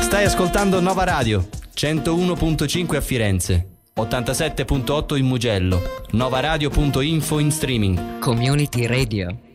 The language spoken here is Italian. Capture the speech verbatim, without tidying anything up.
Stai ascoltando Nova Radio, centouno virgola cinque a Firenze, ottantasette virgola otto in Mugello, novaradio punto info in streaming. Community Radio.